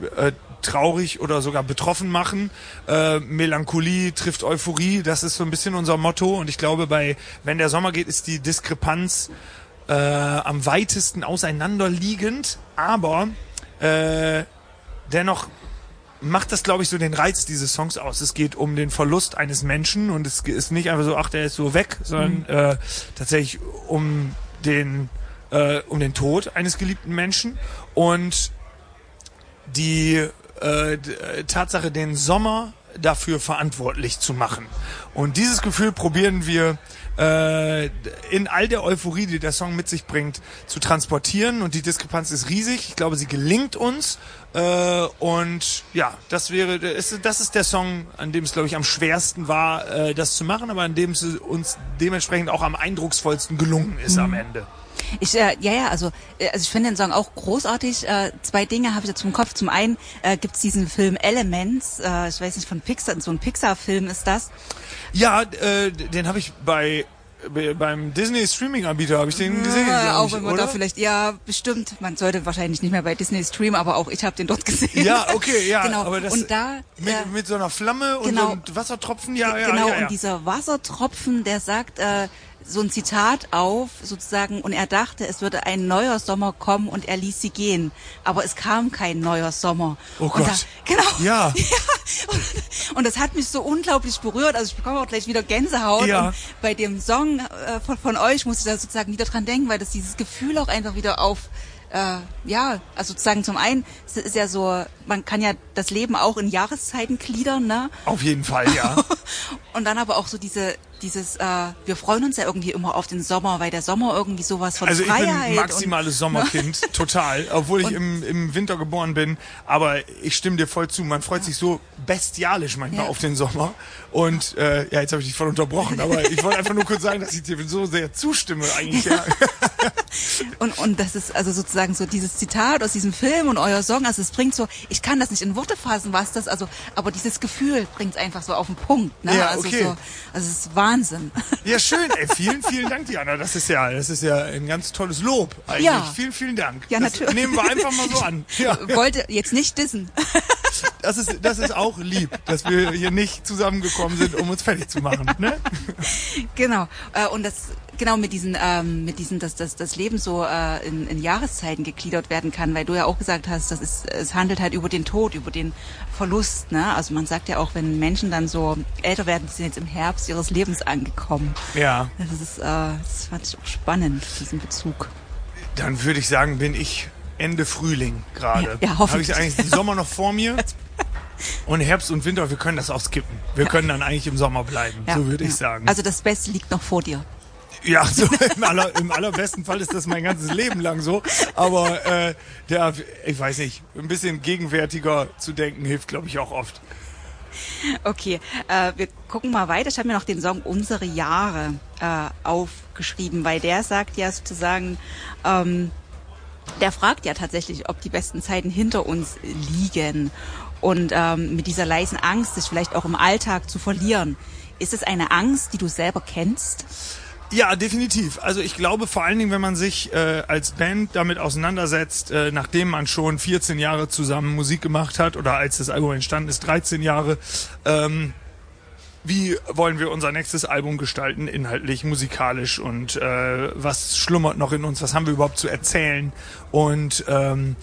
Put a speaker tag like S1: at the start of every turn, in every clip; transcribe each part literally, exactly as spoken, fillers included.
S1: äh, traurig oder sogar betroffen machen. Äh, Melancholie trifft Euphorie, das ist so ein bisschen unser Motto. Und ich glaube, bei Wenn der Sommer geht, ist die Diskrepanz äh, am weitesten auseinanderliegend. Aber äh, dennoch macht das, glaube ich, so den Reiz dieses Songs aus. Es geht um den Verlust eines Menschen und es ist nicht einfach so, ach, der ist so weg, sondern mhm. äh, tatsächlich um den äh, um den Tod eines geliebten Menschen und die äh, Tatsache, den Sommer dafür verantwortlich zu machen. Und dieses Gefühl probieren wir äh, in all der Euphorie, die der Song mit sich bringt, zu transportieren. Und die Diskrepanz ist riesig. Ich glaube, sie gelingt uns. Äh, und ja, das wäre, das ist der Song, an dem es, glaube ich, am schwersten war, äh, das zu machen, aber an dem es uns dementsprechend auch am eindrucksvollsten gelungen ist mhm. am Ende.
S2: Ich, äh, ja, ja, also, äh, also ich finde den Song auch großartig. Äh, zwei Dinge habe ich jetzt im Kopf. Zum einen äh, gibt's diesen Film Elements, äh, ich weiß nicht, von Pixar, so ein Pixar-Film ist das.
S1: Ja, äh, den habe ich bei beim Disney Streaming-Anbieter habe ich den gesehen.
S2: Ja, auch
S1: ich,
S2: wenn man
S1: oder?
S2: da vielleicht, ja, bestimmt. Man sollte wahrscheinlich nicht mehr bei Disney streamen, aber auch ich habe den dort gesehen.
S1: Ja, okay, ja.
S2: Genau.
S1: Aber das
S2: und da
S1: mit,
S2: äh,
S1: mit so einer Flamme und
S2: genau,
S1: so einem Wassertropfen, ja, ja,
S2: genau.
S1: ja, ja.
S2: Und dieser Wassertropfen, der sagt äh, so ein Zitat auf, sozusagen, und er dachte, es würde ein neuer Sommer kommen und er ließ sie gehen. Aber es kam kein neuer Sommer.
S1: Oh
S2: und
S1: Gott.
S2: Da, genau.
S1: Ja.
S2: ja. Und, und das hat mich so unglaublich berührt. Also ich bekomme auch gleich wieder Gänsehaut.
S1: Ja.
S2: Und bei dem Song äh, von, von euch muss ich da sozusagen wieder dran denken, weil das dieses Gefühl auch einfach wieder auf Äh, ja, also sozusagen zum einen, es ist ja so, man kann ja das Leben auch in Jahreszeiten gliedern, ne?
S1: Auf jeden Fall, ja.
S2: Und dann aber auch so diese, dieses, äh, wir freuen uns ja irgendwie immer auf den Sommer, weil der Sommer irgendwie sowas von
S1: also
S2: Freiheit.
S1: Also ich bin maximales Sommerkind, total, obwohl ich im, im Winter geboren bin, aber ich stimme dir voll zu, man freut ja. sich so bestialisch manchmal ja. auf den Sommer und äh, ja, jetzt habe ich dich voll unterbrochen, aber ich wollte einfach nur kurz sagen, dass ich dir so sehr zustimme eigentlich, ja.
S2: und, und das ist also sozusagen so dieses Zitat aus diesem Film und euer Song, also es bringt so, ich kann das nicht in Worte fassen, was das, also, aber dieses Gefühl bringt es einfach so auf den Punkt, ne?
S1: Ja,
S2: also
S1: okay.
S2: so, also es ist Wahnsinn.
S1: Ja, schön, ey, vielen, vielen Dank, Diana, das ist ja, das ist ja ein ganz tolles Lob eigentlich.
S2: Ja.
S1: Vielen, vielen Dank.
S2: Ja,
S1: das
S2: natürlich.
S1: Nehmen wir einfach mal so an. Ja.
S2: Wollte jetzt nicht dissen.
S1: Das ist, das ist auch lieb, dass wir hier nicht zusammengekommen sind, um uns fertig zu machen, ne?
S2: Genau. Äh, und das, genau mit diesen, ähm, mit diesen, dass das, das Leben so äh, in, in Jahreszeiten gegliedert werden kann, weil du ja auch gesagt hast, das ist, es handelt halt über den Tod, über den Verlust, ne? Also man sagt ja auch, wenn Menschen dann so älter werden, die sind jetzt im Herbst ihres Lebens angekommen.
S1: Ja.
S2: Das ist, äh, das fand ich auch spannend, diesen Bezug.
S1: Dann würde ich sagen, bin ich Ende Frühling gerade.
S2: Ja, hoffentlich.
S1: Habe ich eigentlich den Sommer noch vor mir? Und Herbst und Winter, wir können das auch skippen. Wir können dann eigentlich im Sommer bleiben,
S2: ja,
S1: so würde
S2: ja.
S1: ich sagen.
S2: Also das Beste liegt noch vor dir.
S1: Ja, so im, aller, im allerbesten Fall ist das mein ganzes Leben lang so. Aber äh, der, ich weiß nicht, ein bisschen gegenwärtiger zu denken hilft, glaube ich, auch oft.
S2: Okay, äh, wir gucken mal weiter. Ich habe mir noch den Song Unsere Jahre äh, aufgeschrieben, weil der sagt ja sozusagen, ähm, der fragt ja tatsächlich, ob die besten Zeiten hinter uns liegen. Und ähm, mit dieser leisen Angst, sich vielleicht auch im Alltag zu verlieren. Ist es eine Angst, die du selber kennst?
S1: Ja, definitiv. Also ich glaube vor allen Dingen, wenn man sich äh, als Band damit auseinandersetzt, äh, nachdem man schon vierzehn Jahre zusammen Musik gemacht hat oder als das Album entstanden ist, dreizehn Jahre, ähm, wie wollen wir unser nächstes Album gestalten, inhaltlich, musikalisch und äh, was schlummert noch in uns, was haben wir überhaupt zu erzählen und ähm,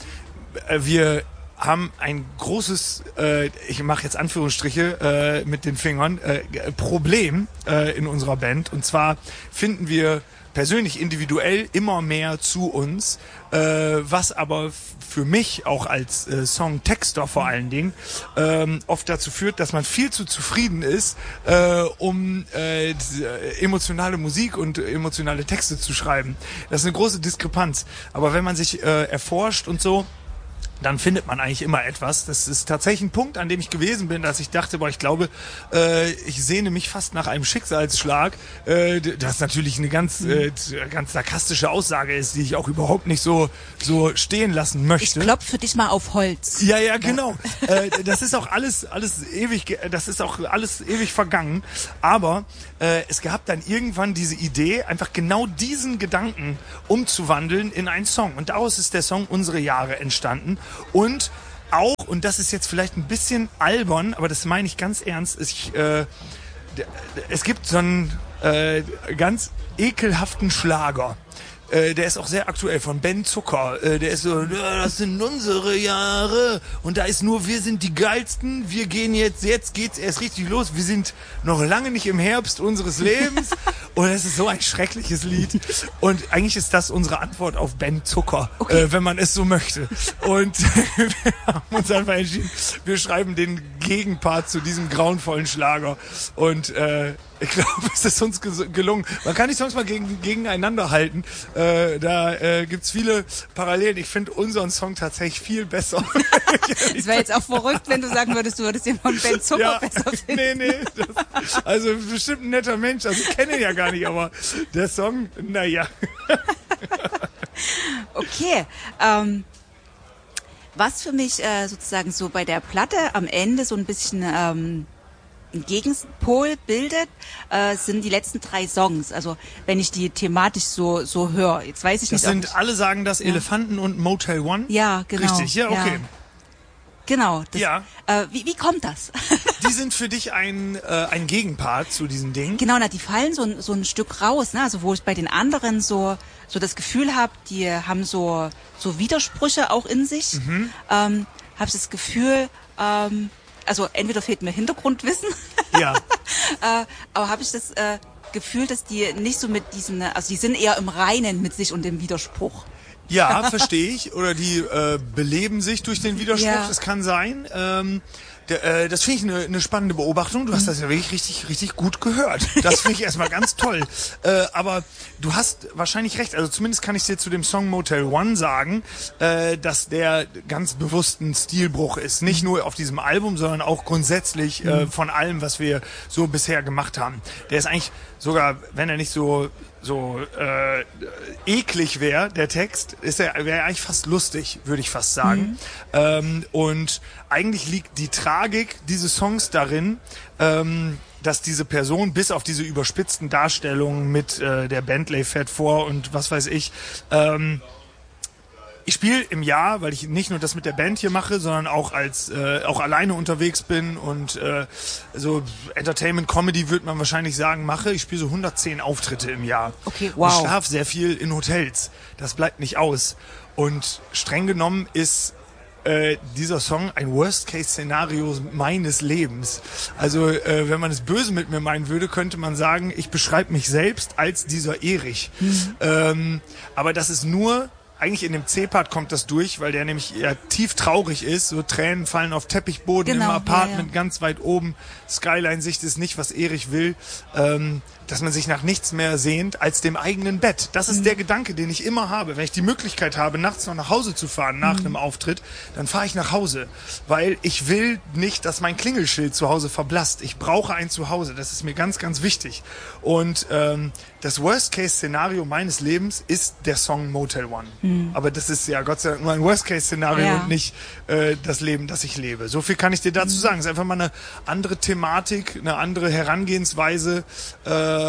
S1: wir haben ein großes, äh, ich mache jetzt Anführungsstriche äh, mit den Fingern, äh, Problem äh, in unserer Band. Und zwar finden wir persönlich individuell immer mehr zu uns, äh, was aber f- für mich auch als äh, Songtexter vor allen Dingen ähm, oft dazu führt, dass man viel zu zufrieden ist, äh, um äh, die, äh, emotionale Musik und emotionale Texte zu schreiben. Das ist eine große Diskrepanz. Aber wenn man sich äh, erforscht und so, dann findet man eigentlich immer etwas. Das ist tatsächlich ein Punkt, an dem ich gewesen bin, dass ich dachte, boah, ich glaube, äh, ich sehne mich fast nach einem Schicksalsschlag. Äh, das natürlich eine ganz, äh, ganz sarkastische Aussage ist, die ich auch überhaupt nicht so so stehen lassen möchte.
S2: Ich klopf für dich mal auf Holz.
S1: Ja, ja, genau. äh, das ist auch alles, alles ewig, das ist auch alles ewig vergangen. Aber äh, es gab dann irgendwann diese Idee, einfach genau diesen Gedanken umzuwandeln in einen Song. Und daraus ist der Song Unsere Jahre entstanden. Und auch, und das ist jetzt vielleicht ein bisschen albern, aber das meine ich ganz ernst, ich, äh, d- es gibt so einen äh, ganz ekelhaften Schlager. Äh, der ist auch sehr aktuell, von Ben Zucker. Äh, der ist so, ja, das sind unsere Jahre. Und da ist nur, wir sind die Geilsten. Wir gehen jetzt, jetzt geht's erst richtig los. Wir sind noch lange nicht im Herbst unseres Lebens. Und es ist so ein schreckliches Lied. Und eigentlich ist das unsere Antwort auf Ben Zucker, okay. äh, wenn man es so möchte. Und wir haben uns einfach entschieden, wir schreiben den Gegenpart zu diesem grauenvollen Schlager. Und äh, ich glaube, es ist uns ges- gelungen. Man kann die Songs mal gegen, gegeneinander halten. Äh, da äh, gibt's viele Parallelen. Ich finde unseren Song tatsächlich viel besser.
S2: Es wäre jetzt auch verrückt, wenn du sagen würdest, du würdest den von Ben Zucker ja, besser finden.
S1: Nee, nee. Das, also bestimmt ein netter Mensch. Also ich kenne ihn ja gar nicht, aber der Song, naja.
S2: Okay. Ähm, was für mich äh, sozusagen so bei der Platte am Ende so ein bisschen... Ähm, ein Gegenpol bildet, äh, sind die letzten drei Songs. Also wenn ich die thematisch so so höre. Jetzt weiß ich
S1: das
S2: nicht. Das
S1: sind,
S2: ich,
S1: alle sagen das, ja. Elefanten und Motel One?
S2: Ja, genau.
S1: Richtig, ja, okay.
S2: Ja. Genau. Das,
S1: ja.
S2: Äh, wie, wie kommt das?
S1: Die sind für dich ein, äh, ein Gegenpart zu diesen Dingen?
S2: Genau, na, die fallen so, ein so ein Stück raus, ne? Also wo ich bei den anderen so so das Gefühl habe, die haben so so Widersprüche auch in sich. Mhm. Ähm, habe ich das Gefühl, ähm, also entweder fehlt mir Hintergrundwissen,
S1: ja.
S2: äh, aber habe ich das äh, Gefühl, dass die nicht so mit diesen, also die sind eher im Reinen mit sich und dem Widerspruch.
S1: Ja, verstehe ich. Oder die äh, beleben sich durch den Widerspruch, ja. Das kann sein. Ähm, der, äh, das finde ich eine ne spannende Beobachtung. Du hast das ja wirklich richtig, richtig gut gehört. Das finde ich erstmal ganz toll. Äh, aber du hast wahrscheinlich recht. Also zumindest kann ich dir zu dem Song Motel One sagen, äh, dass der ganz bewusst ein Stilbruch ist. Nicht nur auf diesem Album, sondern auch grundsätzlich äh, von allem, was wir so bisher gemacht haben. Der ist eigentlich sogar, wenn er nicht so so äh, eklig wäre, der Text, ist er wäre eigentlich fast lustig, würde ich fast sagen. Mhm. Ähm, und eigentlich liegt die Tragik dieses Songs darin, ähm, dass diese Person bis auf diese überspitzten Darstellungen mit äh, der Bentley fährt vor und was weiß ich, ähm, ich spiele im Jahr, weil ich nicht nur das mit der Band hier mache, sondern auch als äh, auch alleine unterwegs bin und äh, so Entertainment Comedy würde man wahrscheinlich sagen mache. Ich spiele so hundertzehn Auftritte im Jahr.
S2: Okay, wow.
S1: Und schlafe sehr viel in Hotels. Das bleibt nicht aus. Und streng genommen ist äh, dieser Song ein Worst-Case-Szenario meines Lebens. Also äh, wenn man es böse mit mir meinen würde, könnte man sagen, ich beschreibe mich selbst als dieser Erich. Mhm. Ähm, aber das ist nur eigentlich in dem C-Part kommt das durch, weil der nämlich eher tief traurig ist. So Tränen fallen auf Teppichboden
S2: genau,
S1: im Apartment,
S2: ja, ja.
S1: ganz weit oben. Skyline-Sicht ist nicht, was Erich will. Ähm, dass man sich nach nichts mehr sehnt als dem eigenen Bett. Das ist mhm. der Gedanke, den ich immer habe. Wenn ich die Möglichkeit habe, nachts noch nach Hause zu fahren, nach mhm. einem Auftritt, dann fahre ich nach Hause. Weil ich will nicht, dass mein Klingelschild zu Hause verblasst. Ich brauche ein Zuhause. Das ist mir ganz, ganz wichtig. Und ähm, das Worst-Case-Szenario meines Lebens ist der Song Motel One. Mhm. Aber das ist ja Gott sei Dank nur ein Worst-Case-Szenario
S2: ja.
S1: und nicht äh, das Leben, das ich lebe. So viel kann ich dir dazu mhm. sagen. Es ist einfach mal eine andere Thematik, eine andere Herangehensweise. Äh,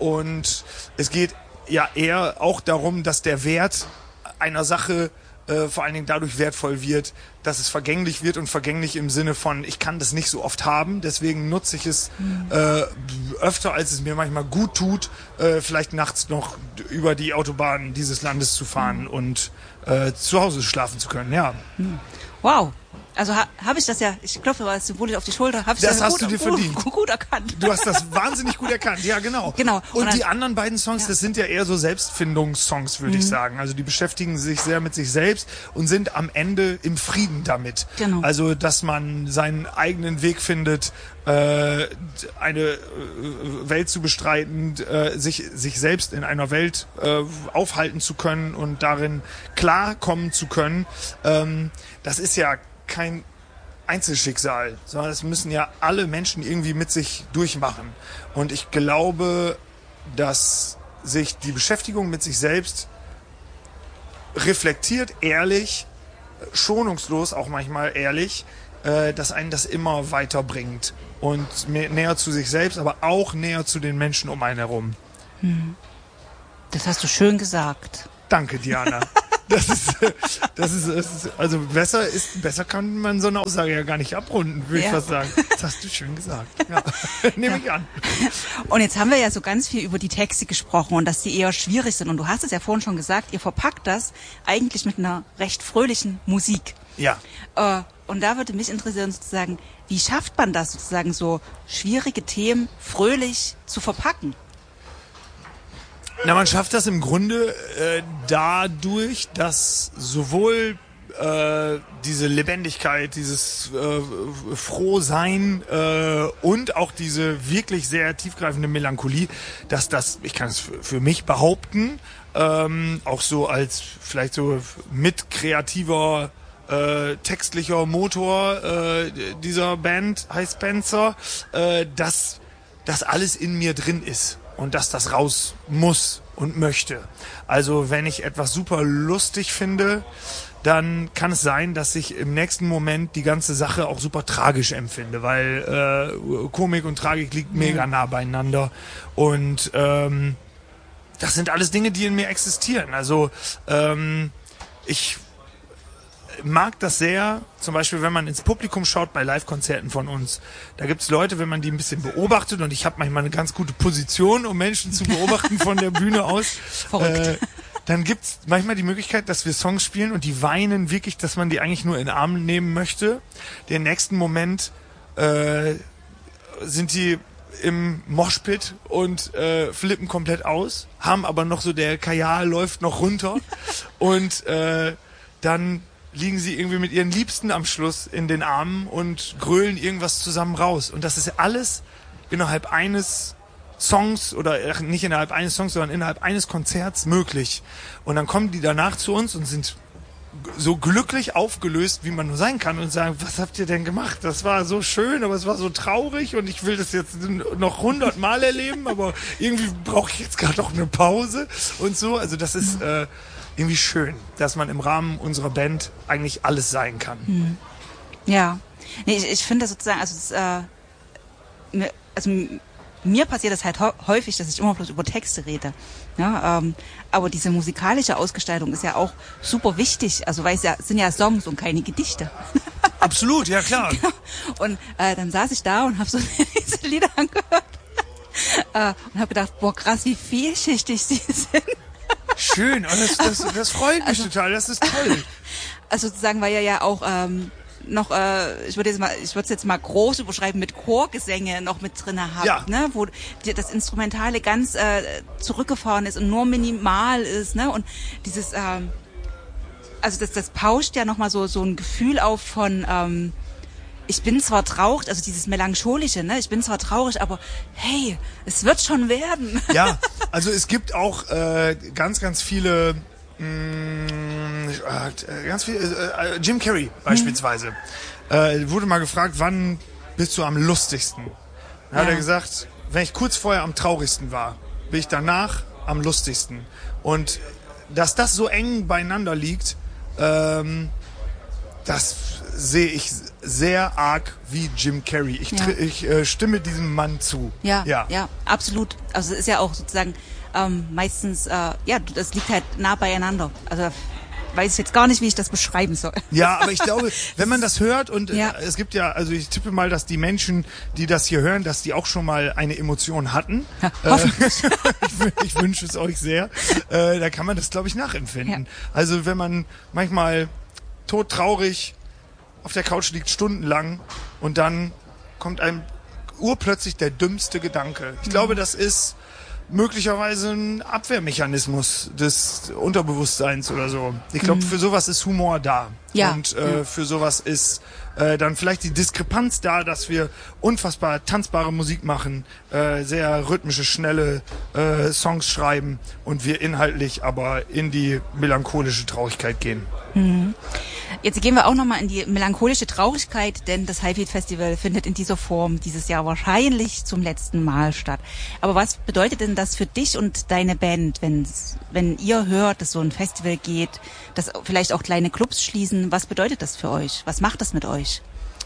S1: und es geht ja eher auch darum, dass der Wert einer Sache äh, vor allen Dingen dadurch wertvoll wird, dass es vergänglich wird und vergänglich im Sinne von, ich kann das nicht so oft haben, deswegen nutze ich es mhm. äh, öfter, als es mir manchmal gut tut, äh, vielleicht nachts noch über die Autobahnen dieses Landes zu fahren mhm. und äh, zu Hause schlafen zu können, ja.
S2: Mhm. Wow. Also ha, habe ich das ja, ich klopfe mal symbolisch auf die Schulter, habe ich
S1: das,
S2: das
S1: hast
S2: gut,
S1: du dir
S2: gut,
S1: verdient.
S2: Gut, gut erkannt.
S1: Du hast das wahnsinnig gut erkannt, ja genau.
S2: Genau.
S1: Und,
S2: und dann,
S1: die anderen beiden Songs, ja. das sind ja eher so Selbstfindungssongs, würde mhm. ich sagen. Also die beschäftigen sich sehr mit sich selbst und sind am Ende im Frieden damit.
S2: Genau.
S1: Also dass man seinen eigenen Weg findet, äh, eine äh, Welt zu bestreiten, äh, sich sich selbst in einer Welt äh, aufhalten zu können und darin klarkommen zu können. Ähm, das ist ja kein Einzelschicksal, sondern das müssen ja alle Menschen irgendwie mit sich durchmachen. Und ich glaube, dass sich die Beschäftigung mit sich selbst reflektiert, ehrlich, schonungslos auch manchmal ehrlich, äh, dass einen das immer weiterbringt und näher zu sich selbst, aber auch näher zu den Menschen um einen herum.
S2: Das hast du schön gesagt.
S1: Danke, Diana. Das ist, das ist, das ist, also besser ist, besser kann man so eine Aussage ja gar nicht abrunden, würde ja. ich fast sagen. Das hast du schön gesagt. Ja. Nehme ja. ich an.
S2: Und jetzt haben wir ja so ganz viel über die Texte gesprochen und dass die eher schwierig sind. Und du hast es ja vorhin schon gesagt, ihr verpackt das eigentlich mit einer recht fröhlichen Musik.
S1: Ja.
S2: Äh, und da würde mich interessieren sozusagen, wie schafft man das sozusagen so schwierige Themen fröhlich zu verpacken?
S1: Na, man schafft das im Grunde äh, dadurch, dass sowohl äh, diese Lebendigkeit, dieses äh, Frohsein äh, und auch diese wirklich sehr tiefgreifende Melancholie, dass das, ich kann es für mich behaupten, ähm, auch so als vielleicht so mit kreativer äh, textlicher Motor äh, dieser Band, High Spencer, äh, dass das alles in mir drin ist. Und dass das raus muss und möchte. Also wenn ich etwas super lustig finde, dann kann es sein, dass ich im nächsten Moment die ganze Sache auch super tragisch empfinde, weil äh, Komik und Tragik liegt mega nah beieinander. Und ähm, das sind alles Dinge, die in mir existieren. Also ähm, ich mag das sehr, zum Beispiel, wenn man ins Publikum schaut bei Live-Konzerten von uns. Da gibt's Leute, wenn man die ein bisschen beobachtet, und ich habe manchmal eine ganz gute Position, um Menschen zu beobachten von der Bühne aus.
S2: Verrückt.
S1: Äh, dann gibt's manchmal die Möglichkeit, dass wir Songs spielen und die weinen wirklich, dass man die eigentlich nur in den Arm nehmen möchte. Den nächsten Moment äh, sind die im Moshpit und äh, flippen komplett aus, haben aber noch so, der Kajal läuft noch runter und äh, dann liegen sie irgendwie mit ihren Liebsten am Schluss in den Armen und grölen irgendwas zusammen raus. Und das ist alles innerhalb eines Songs oder nicht innerhalb eines Songs, sondern innerhalb eines Konzerts möglich. Und dann kommen die danach zu uns und sind so glücklich aufgelöst, wie man nur sein kann, und sagen, was habt ihr denn gemacht? Das war so schön, aber es war so traurig und ich will das jetzt noch hundertmal erleben, aber irgendwie brauche ich jetzt gerade auch eine Pause und so. Also das ist äh, irgendwie schön, dass man im Rahmen unserer Band eigentlich alles sein kann.
S2: Hm. Ja, nee, ich, ich finde sozusagen, also, das, äh, mir, also mir passiert das halt häufig, dass ich immer bloß über Texte rede. Ja, ähm, aber diese musikalische Ausgestaltung ist ja auch super wichtig, also weil es ja es sind ja Songs und keine Gedichte.
S1: Absolut, ja klar.
S2: Genau. Und äh, dann saß ich da und habe so diese Lieder angehört äh, und habe gedacht, boah krass, wie vielschichtig sie sind.
S1: Schön, oh, das, das, das freut mich also, total, das ist toll.
S2: Also sozusagen, weil ihr ja auch ähm, noch, äh, ich würde jetzt mal, ich würde es jetzt mal groß überschreiben, mit Chorgesänge noch mit drinne habt,
S1: ja.
S2: ne, wo die, das Instrumentale ganz äh, zurückgefahren ist und nur minimal ist, ne, und dieses, ähm, also das, das pauscht ja nochmal so so ein Gefühl auf von ähm, ich bin zwar traurig, also dieses Melancholische, ne? Ich bin zwar traurig, aber hey, es wird schon werden.
S1: Ja, also es gibt auch äh, ganz, ganz viele, mh, äh, ganz viele, äh, Jim Carrey beispielsweise, mhm. äh, wurde mal gefragt, wann bist du am lustigsten? Dann ja. hat er gesagt, wenn ich kurz vorher am traurigsten war, bin ich danach am lustigsten. Und dass das so eng beieinander liegt, ähm, das sehe ich sehr arg wie Jim Carrey. Ich, ja. ich äh, stimme diesem Mann zu.
S2: Ja, ja, ja, absolut. Also es ist ja auch sozusagen ähm, meistens, äh, ja, das liegt halt nah beieinander. Also weiß ich jetzt gar nicht, wie ich das beschreiben soll.
S1: Ja, aber ich glaube, wenn man das hört und
S2: ja.
S1: äh, es gibt ja, also ich tippe mal, dass die Menschen, die das hier hören, dass die auch schon mal eine Emotion hatten.
S2: Ja, hoffentlich.
S1: ich, ich wünsche es euch sehr. Äh, da kann man das, glaube ich, nachempfinden. Ja. Also wenn man manchmal todtraurig auf der Couch liegt stundenlang und dann kommt einem urplötzlich der dümmste Gedanke. Ich mhm. glaube, das ist möglicherweise ein Abwehrmechanismus des Unterbewusstseins oder so. Ich glaube, mhm. für sowas ist Humor da.
S2: Ja.
S1: Und äh, für sowas ist äh, dann vielleicht die Diskrepanz da, dass wir unfassbar tanzbare Musik machen, äh, sehr rhythmische, schnelle äh, Songs schreiben und wir inhaltlich aber in die melancholische Traurigkeit gehen.
S2: Mhm. Jetzt gehen wir auch nochmal in die melancholische Traurigkeit, denn das Highfield Festival findet in dieser Form dieses Jahr wahrscheinlich zum letzten Mal statt. Aber was bedeutet denn das für dich und deine Band, wenn, wenn ihr hört, dass so ein Festival geht, dass vielleicht auch kleine Clubs schließen? Was bedeutet das für euch? Was macht das mit euch?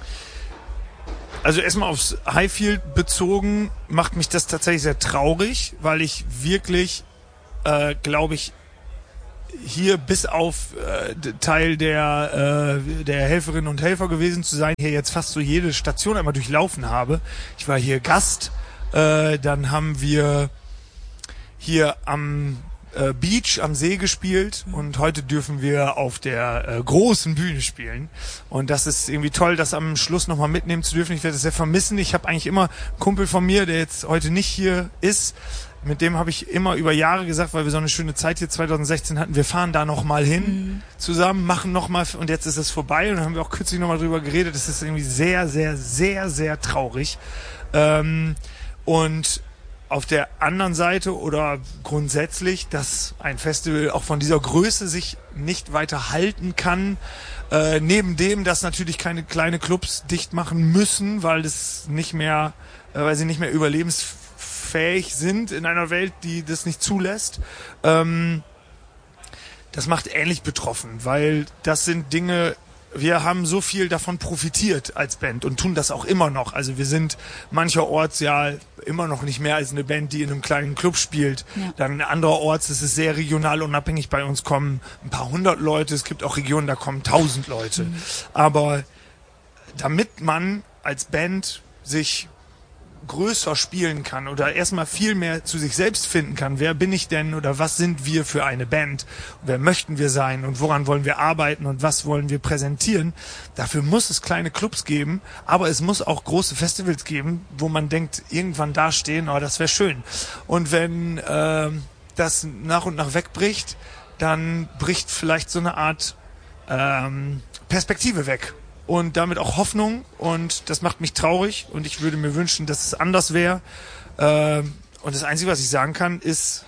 S1: Also erstmal aufs Highfield bezogen macht mich das tatsächlich sehr traurig, weil ich wirklich, äh, glaube ich, hier bis auf äh, Teil der äh, der Helferinnen und Helfer gewesen zu sein, hier jetzt fast so jede Station einmal durchlaufen habe. Ich war hier Gast, äh, dann haben wir hier am äh, Beach, am See gespielt und heute dürfen wir auf der äh, großen Bühne spielen. Und das ist irgendwie toll, das am Schluss nochmal mitnehmen zu dürfen. Ich werde es sehr vermissen. Ich habe eigentlich immer einen Kumpel von mir, der jetzt heute nicht hier ist, mit dem habe ich immer über Jahre gesagt, weil wir so eine schöne Zeit hier zwanzig sechzehn hatten, wir fahren da nochmal hin mhm. zusammen, machen nochmal und jetzt ist es vorbei und dann haben wir auch kürzlich nochmal drüber geredet. Das ist irgendwie sehr, sehr, sehr, sehr traurig. Ähm, und auf der anderen Seite oder grundsätzlich, dass ein Festival auch von dieser Größe sich nicht weiter halten kann, äh, neben dem, dass natürlich keine kleine Clubs dicht machen müssen, weil das nicht mehr, äh, weil sie nicht mehr überlebensfähig fähig sind in einer Welt, die das nicht zulässt. Ähm, das macht ähnlich betroffen, weil das sind Dinge, wir haben so viel davon profitiert als Band und tun das auch immer noch. Also wir sind mancherorts ja immer noch nicht mehr als eine Band, die in einem kleinen Club spielt. Ja. Dann andererorts ist es sehr regional unabhängig. Bei uns kommen ein paar hundert Leute. Es gibt auch Regionen, da kommen tausend Leute. Mhm. Aber damit man als Band sich größer spielen kann oder erstmal viel mehr zu sich selbst finden kann. Wer bin ich denn oder was sind wir für eine Band? Wer möchten wir sein und woran wollen wir arbeiten und was wollen wir präsentieren? Dafür muss es kleine Clubs geben, aber es muss auch große Festivals geben, wo man denkt, irgendwann dastehen, oh, das wäre schön. Und wenn äh, das nach und nach wegbricht, dann bricht vielleicht so eine Art ähm, Perspektive weg. Und damit auch Hoffnung und das macht mich traurig und ich würde mir wünschen, dass es anders wäre. Ähm, und das Einzige, was ich sagen kann, ist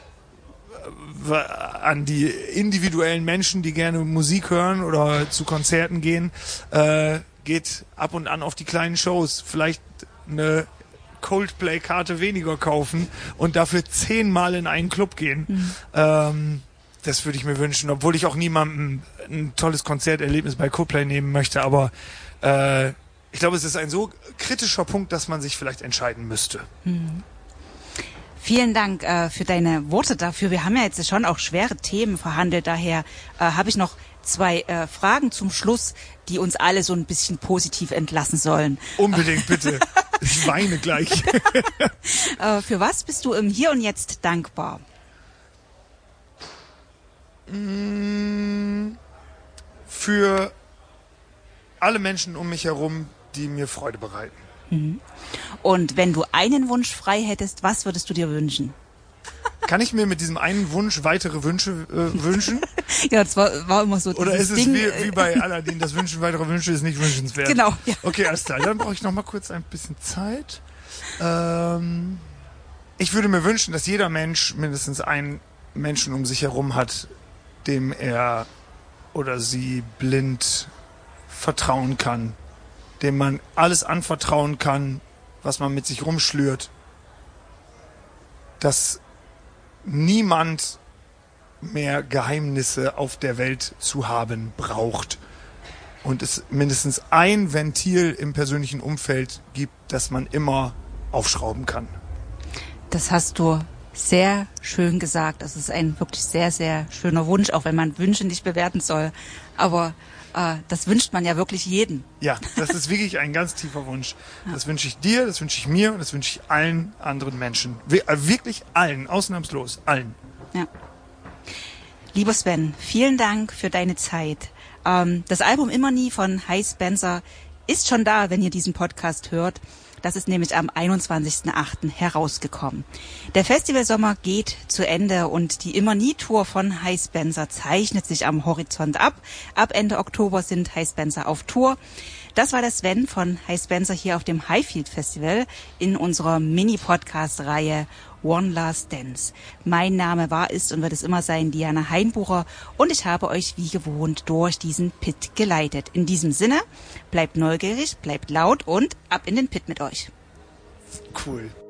S1: äh, an die individuellen Menschen, die gerne Musik hören oder zu Konzerten gehen, äh, geht ab und an auf die kleinen Shows. Vielleicht eine Coldplay-Karte weniger kaufen und dafür zehnmal in einen Club gehen. Mhm. Ähm, Das würde ich mir wünschen, obwohl ich auch niemandem ein tolles Konzerterlebnis bei Coldplay nehmen möchte. Aber äh, ich glaube, es ist ein so kritischer Punkt, dass man sich vielleicht entscheiden müsste.
S2: Mhm. Vielen Dank äh, für deine Worte dafür. Wir haben ja jetzt schon auch schwere Themen verhandelt. Daher äh, habe ich noch zwei äh, Fragen zum Schluss, die uns alle so ein bisschen positiv entlassen sollen.
S1: Unbedingt, bitte. Ich weine gleich.
S2: äh, für was bist du im Hier und Jetzt dankbar?
S1: Für alle Menschen um mich herum, die mir Freude bereiten.
S2: Mhm. Und wenn du einen Wunsch frei hättest, was würdest du dir wünschen?
S1: Kann ich mir mit diesem einen Wunsch weitere Wünsche äh, wünschen?
S2: Ja, das war, war immer so.
S1: Oder ist es
S2: Ding,
S1: wie, wie bei Aladdin, das Wünschen weiterer Wünsche ist nicht wünschenswert?
S2: Genau. Ja.
S1: Okay, alles klar. Dann brauche ich noch mal kurz ein bisschen Zeit. Ähm, ich würde mir wünschen, dass jeder Mensch mindestens einen Menschen um sich herum hat, dem er oder sie blind vertrauen kann, dem man alles anvertrauen kann, was man mit sich rumschlürt, dass niemand mehr Geheimnisse auf der Welt zu haben braucht und es mindestens ein Ventil im persönlichen Umfeld gibt, das man immer aufschrauben kann.
S2: Das hast du sehr schön gesagt. Das ist ein wirklich sehr, sehr schöner Wunsch, auch wenn man Wünsche nicht bewerten soll. Aber äh, das wünscht man ja wirklich jedem.
S1: Ja, das ist wirklich ein ganz tiefer Wunsch. Das wünsche ich dir, das wünsche ich mir und das wünsche ich allen anderen Menschen. Wirklich allen, ausnahmslos allen.
S2: Ja. Lieber Sven, vielen Dank für deine Zeit. Ähm, das Album Immer Nie von Hy Spencer ist schon da, wenn ihr diesen Podcast hört. Das ist nämlich am einundzwanzigsten achten herausgekommen. Der Festivalsommer geht zu Ende und die Immer-Nie-Tour von Hy Spencer zeichnet sich am Horizont ab. Ab Ende Oktober sind Hy Spencer auf Tour. Das war der Sven von Hy Spencer hier auf dem Highfield Festival in unserer Mini-Podcast-Reihe One Last Dance. Mein Name war, ist und wird es immer sein Diana Heinbucher und ich habe euch wie gewohnt durch diesen Pit geleitet. In diesem Sinne, bleibt neugierig, bleibt laut und ab in den Pit mit euch.
S1: Cool.